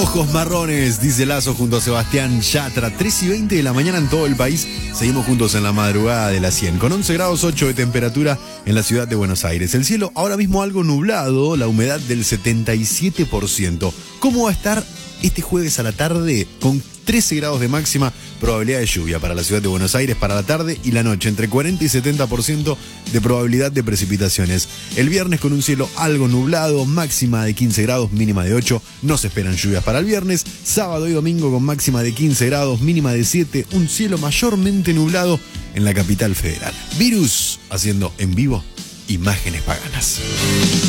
Ojos marrones, dice Lazo junto a Sebastián Yatra. 3:20 de la mañana en todo el país. Seguimos juntos en la madrugada de la 100. Con 11 grados 8 de temperatura en la ciudad de Buenos Aires. El cielo ahora mismo algo nublado, la humedad del 77%. ¿Cómo va a estar este jueves a la tarde? Con 13 grados de máxima, probabilidad de lluvia para la ciudad de Buenos Aires para la tarde y la noche, entre 40 y 70% de probabilidad de precipitaciones. El viernes con un cielo algo nublado, máxima de 15 grados, mínima de 8, no se esperan lluvias para el viernes. Sábado y domingo con máxima de 15 grados, mínima de 7, un cielo mayormente nublado en la capital federal. Virus haciendo en vivo imágenes paganas.